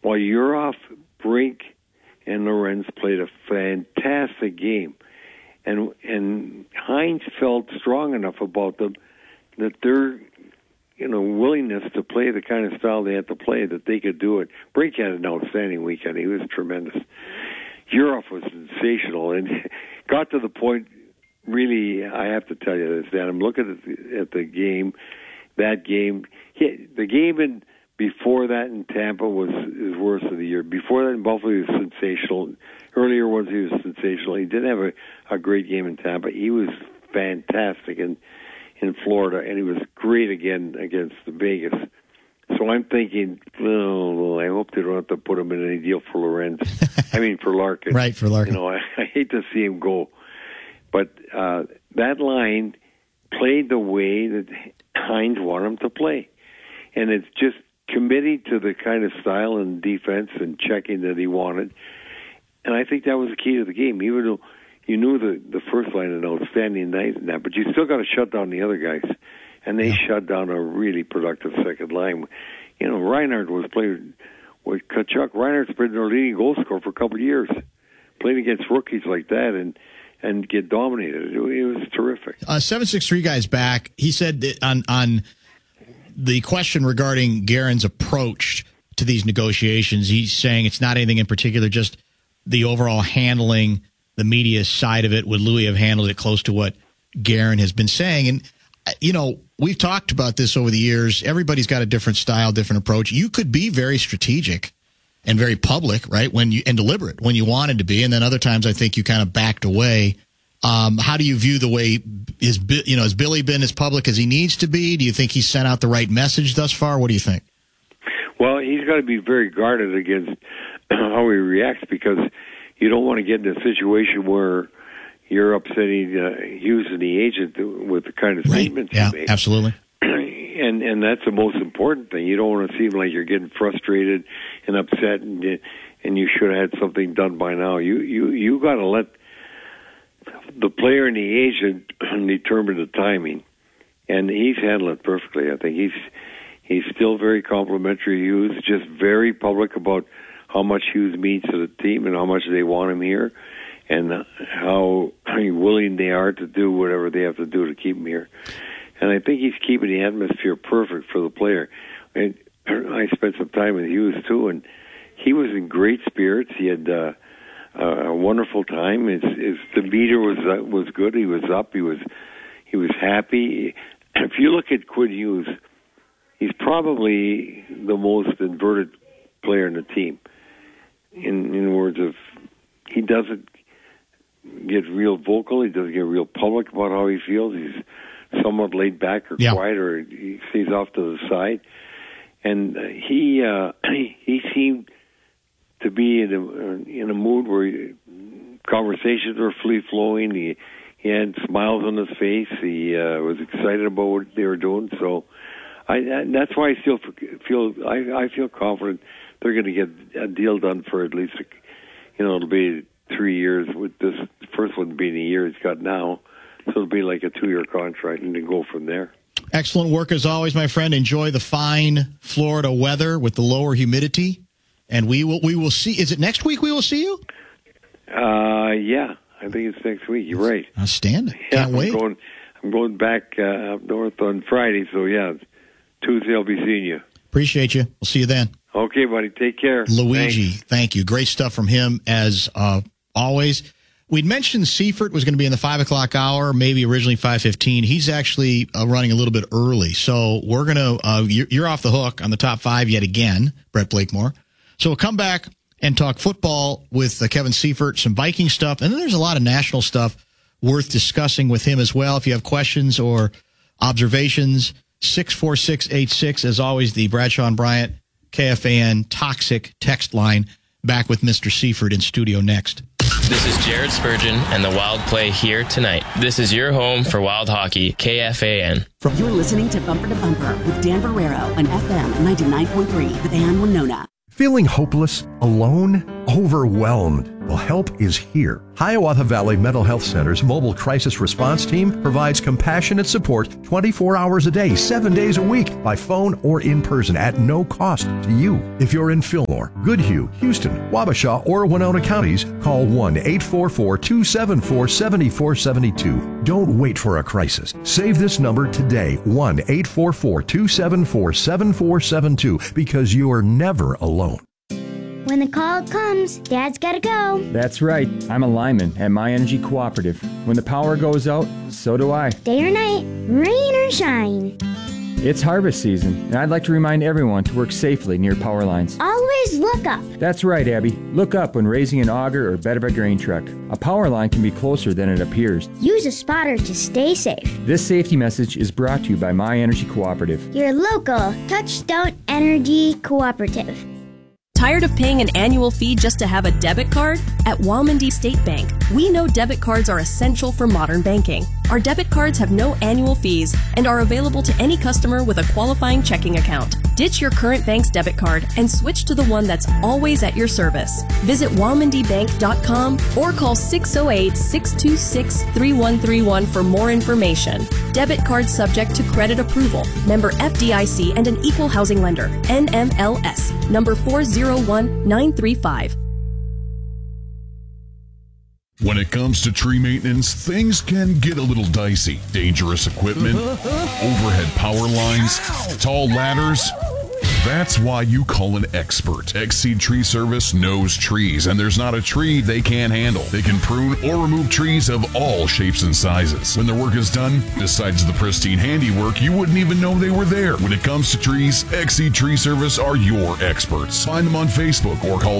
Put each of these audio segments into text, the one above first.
while Urhoff, Brink, and Lorenz played a fantastic game. And Hines felt strong enough about them that their willingness to play the kind of style they had to play, that they could do it. Brink had an outstanding weekend. He was tremendous. Urhoff was sensational and got to the point, really, I have to tell you this, Dan. I'm looking at the game, that game. The game before that in Tampa was his worst of the year. Before that in Buffalo, he was sensational. Earlier ones, he was sensational. He didn't have a great game in Tampa. He was fantastic in Florida, and he was great again against Vegas. So I'm thinking, I hope they don't have to put him in any deal for Lorenz. For Larkin. Right, for Larkin. I hate to see him go. But that line played the way that Hines wanted him to play. And it's just committing to the kind of style and defense and checking that he wanted. And I think that was the key to the game, even though you knew the first line had an outstanding night in that, but you still got to shut down the other guys. And they shut down a really productive second line. Reinhardt was playing with Tkachuk. Reinhardt's been their leading goal scorer for a couple of years. Playing against rookies like that and get dominated. It was terrific. 763 guys back. He said that on the question regarding Guerin's approach to these negotiations, he's saying it's not anything in particular, just the overall handling, the media side of it. Would Louis have handled it close to what Guerin has been saying? And, we've talked about this over the years. Everybody's got a different style, different approach. You could be very strategic and very public, right, and deliberate when you wanted to be, and then other times I think you kind of backed away. How do you view the way has Billy been as public as he needs to be? Do you think he's sent out the right message thus far? What do you think? Well, he's got to be very guarded against how he reacts, because you don't want to get in a situation where you're upsetting Hughes and the agent with the kind of statements you make. Absolutely. And that's the most important thing. You don't want to seem like you're getting frustrated and upset, and you should have had something done by now. You got to let the player and the agent determine the timing, and he's handled it perfectly. I think he's still very complimentary. Hughes, just very public about how much Hughes means to the team and how much they want him here, and how willing they are to do whatever they have to do to keep him here. And I think he's keeping the atmosphere perfect for the player. And I spent some time with Hughes too, and he was in great spirits. He had a wonderful time. His demeanor was good. He was up. He was happy. If you look at Quinn Hughes, he's probably the most inverted player in the team. In words of, he doesn't get real vocal. He doesn't get real public about how he feels. He's somewhat laid back or quiet, or he stays off to the side. And he seemed to be in a mood where conversations were free flowing. He had smiles on his face. He was excited about what they were doing. So that's why I still feel confident they're going to get a deal done for at least it'll be 3 years, with this first one being a year he's got now. So it'll be like a 2-year contract, and then go from there. Excellent work as always, my friend. Enjoy the fine Florida weather with the lower humidity, and we will see. Is it next week we will see you? Yeah, I think it's next week. You're right. Outstanding. Can't wait. I'm going back up north on Friday, so yeah, Tuesday I'll be seeing you. Appreciate you. We'll see you then. Okay, buddy. Take care. Luigi, Thanks. Thank you. Great stuff from him as always. We'd mentioned Seifert was going to be in the 5 o'clock hour, maybe originally 5:15. He's actually running a little bit early. So we're going to, you're off the hook on the top 5 yet again, Brett Blakemore. So we'll come back and talk football with Kevin Seifert, some Viking stuff. And then there's a lot of national stuff worth discussing with him as well. If you have questions or observations, 64686, as always, the Bradshaw and Bryant KFAN Toxic text line. Back with Mr. Seifert in studio next. This is Jared Spurgeon and the Wild Play here tonight. This is your home for Wild Hockey, KFAN. You're listening to Bumper to Bumper with Dan Barrero on FM 99.3, The Van Winona. Feeling hopeless, alone, overwhelmed? Well, help is here. Hiawatha Valley Mental Health Center's mobile crisis response team provides compassionate support 24 hours a day, 7 days a week, by phone or in person at no cost to you. If you're in Fillmore, Goodhue, Houston, Wabasha, or Winona counties, call 1-844-274-7472. Don't wait for a crisis. Save this number today, 1-844-274-7472, because you are never alone. When the call comes, Dad's gotta go. That's right. I'm a lineman at My Energy Cooperative. When the power goes out, so do I. Day or night, rain or shine. It's harvest season, and I'd like to remind everyone to work safely near power lines. Always look up. That's right, Abby. Look up when raising an auger or bed of a grain truck. A power line can be closer than it appears. Use a spotter to stay safe. This safety message is brought to you by My Energy Cooperative. Your local Touchstone Energy Cooperative. Tired of paying an annual fee just to have a debit card? At Walmondie State Bank, we know debit cards are essential for modern banking. Our debit cards have no annual fees and are available to any customer with a qualifying checking account. Ditch your current bank's debit card and switch to the one that's always at your service. Visit WalmondiBank.com or call 608-626-3131 for more information. Debit card subject to credit approval. Member FDIC and an equal housing lender. NMLS. Number 401935. When it comes to tree maintenance, things can get a little dicey. Dangerous equipment, overhead power lines, tall ladders. That's why you call an expert. Exceed Tree Service knows trees, and there's not a tree they can't handle. They can prune or remove trees of all shapes and sizes. When their work is done, besides the pristine handiwork, you wouldn't even know they were there. When it comes to trees, Exceed Tree Service are your experts. Find them on Facebook or call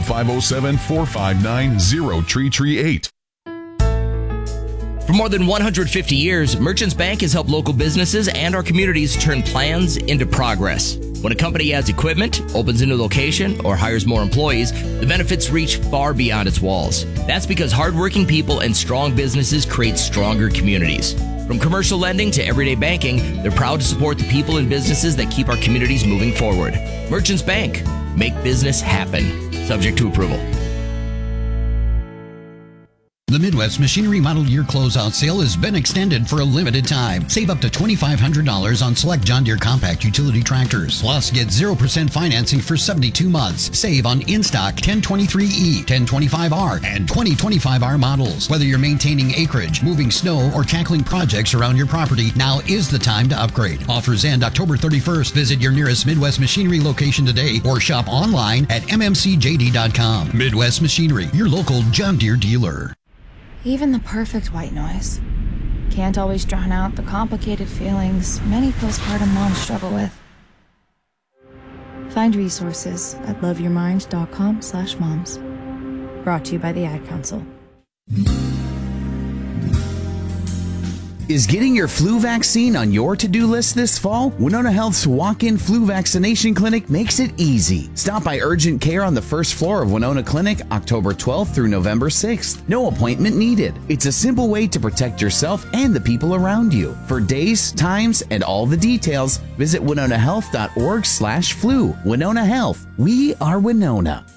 507-459-0338. For more than 150 years, Merchants Bank has helped local businesses and our communities turn plans into progress. When a company adds equipment, opens a new location, or hires more employees, the benefits reach far beyond its walls. That's because hardworking people and strong businesses create stronger communities. From commercial lending to everyday banking, they're proud to support the people and businesses that keep our communities moving forward. Merchants Bank. Make business happen. Subject to approval. The Midwest Machinery Model Year Closeout Sale has been extended for a limited time. Save up to $2,500 on select John Deere compact utility tractors. Plus, get 0% financing for 72 months. Save on in-stock 1023E, 1025R, and 2025R models. Whether you're maintaining acreage, moving snow, or tackling projects around your property, now is the time to upgrade. Offers end October 31st. Visit your nearest Midwest Machinery location today or shop online at mmcjd.com. Midwest Machinery, your local John Deere dealer. Even the perfect white noise can't always drown out the complicated feelings many postpartum moms struggle with. Find resources at loveyourmind.com/moms. Brought to you by the Ad Council. Is getting your flu vaccine on your to-do list this fall? Winona Health's walk-in flu vaccination clinic makes it easy. Stop by Urgent Care on the first floor of Winona Clinic, October 12th through November 6th. No appointment needed. It's a simple way to protect yourself and the people around you. For days, times, and all the details, visit winonahealth.org/flu. Winona Health. We are Winona.